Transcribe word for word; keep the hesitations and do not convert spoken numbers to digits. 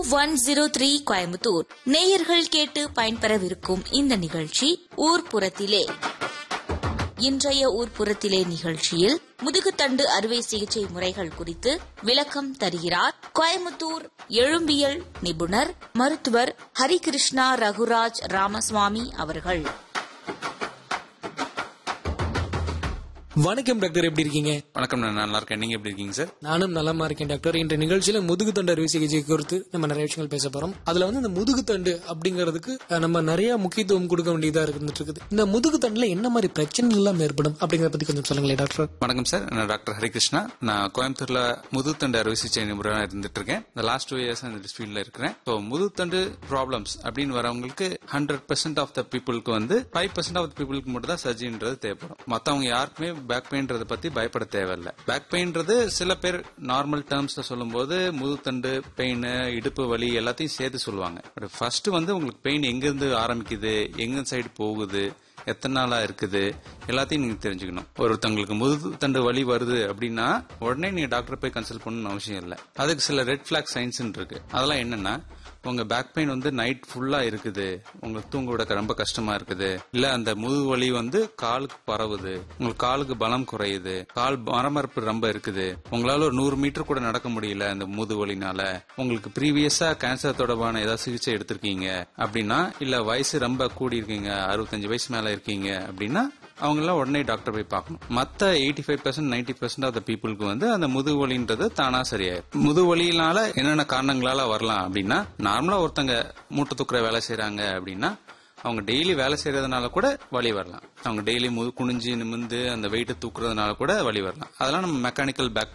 One zero three Coimbatore நேயர்கள் கேட்டு பயன்பெறவிருக்கும் இந்த நிகழ்ச்சி ஊர்ப்புறத்திலே. இன்றைய ஊர்ப்புறத்திலே நிகழ்ச்சியில் முதுகுத்தண்டு அறுவை சிகிச்சை முறைகள் குறித்து விளக்கம் தருகிறார் கோயம்புத்தூர் எழும்பியல் நிபுணர் மருத்துவர் ஹரிகிருஷ்ணா ரகுராஜ் ராமசுவாமி அவர்கள். வணக்கம் டாக்டர், எப்படி இருக்கீங்க? வணக்கம், நான் நல்லா இருக்கேன். நீங்க எப்படி இருக்கீங்க சார்? நானும் நலமா இருக்கேன் டாக்டர். இன்ற நிகழ்ச்சியில முதுகுத்தண்டு அறுவை சிகிச்சை குறித்து நம்ம நிறைய விஷயங்கள் பேச போறோம். அதுல வந்து இந்த முதுகுத்தண்டு அப்படிங்கிறதுக்கு நம்ம நிறைய முக்கியத்துவம் கொடுக்க வேண்டியதா இருந்துட்டு இருக்குது. இந்த முதுகுத்தண்டுல என்ன மாதிரி பிரச்சனை எல்லாம் ஏற்படும் அப்படிங்கறத பத்தி கொஞ்சம் சொல்லுங்களேன் டாக்டர். வணக்கம் சார், நான் டாக்டர் ஹரிகிருஷ்ணா. நான் கோயம்புத்தூர்ல முதுகுத்தண்டு அறுவை சிகிச்சை நிபுணராக இருந்துட்டு இருக்கேன். இந்த லாஸ்ட் டூ இயர்ஸ் இந்த ஃபீல்ட்ல இருக்கிறேன். ஸோ முதுகுத்தண்டு ப்ராப்ளம்ஸ் அப்படின்னு வரவங்களுக்கு ஹண்ட்ரட் பெர்சென்ட் ஆஃப் த பீப்புளுக்கு வந்து ஃபைவ் பெர்சென்ட் ஆஃப் த பீப்புளுக்கு மட்டும் தான் சர்ஜரின்றது தேவைப்படும். மற்றவங்க யாருக்குமே பேக் பெயின்றத பத்தி பயப்பட தேவையில்லை. பேக் பெயின்றது சில பேர் நார்மல் டேர்ம்ஸ்ல சொல்லும் போது முதுகுத்தண்டு பெயின், இடுப்பு வலி எல்லாத்தையும் சேர்த்து சொல்லுவாங்க. பட் ஃபர்ஸ்ட் வந்து உங்களுக்கு பெயின் எங்க இருந்து ஆரம்பிக்குது, எங்க சைடு போகுது, எத்தனை நாளா இருக்குது, எல்லாத்தையும் நீங்க தெரிஞ்சுக்கணும். ஒருத்தவங்களுக்கு முதுகுத்தண்டு வலி வருது அப்படின்னா உடனே நீங்க டாக்டர் போய் கன்சல்ட் பண்ணணும்னு அவசியம் இல்லை. அதுக்கு சில ரெட் பிளாக் சைன்ஸ் இருக்கு. அதெல்லாம் என்னன்னா, உங்க பேக் பெயின் வந்து நைட் ஃபுல்லா இருக்குது, உங்களுக்கு தூங்க விட ரொம்ப கஷ்டமா இருக்குது, இல்ல அந்த முதுகு வலி வந்து காலுக்கு பரவுது, உங்களுக்கு காலுக்கு பலம் குறையுது, கால் மரமரப்பு ரொம்ப இருக்குது, உங்களால ஒரு நூறு மீட்டர் கூட நடக்க முடியல அந்த முதுகு வலினால, உங்களுக்கு ப்ரீவியஸா கேன்சர் தொடர்பான ஏதாவது சிகிச்சை எடுத்திருக்கீங்க அப்படின்னா, இல்ல வயசு ரொம்ப கூடி இருக்கீங்க, அறுபத்தஞ்சு வயசு மேல இருக்கீங்க அப்படின்னா அவங்க எல்லாம் உடனே டாக்டர் போய் பார்க்கணும். மத்த eighty five percent ninety percent of the பீப்புளுக்கு வந்து அந்த முதுகு வலின்றது தானா சரியாயிரும். முதுகு வலியினால என்னென்ன காரணங்களால வரலாம் அப்படின்னா, நார்மலா ஒருத்தங்க மூட்டை தூக்குற வேலை செய்யறாங்க அப்படின்னா அவங்க டெய்லி வேலை செய்யறதுனால கூட வலி வரலாம். அவங்க டெய்லி குனிஞ்சு நிமிந்து அந்த வெயிட்டை தூக்குறதுனால கூட வலி வரலாம். அதெல்லாம் நம்ம மெக்கானிக்கல் பேக்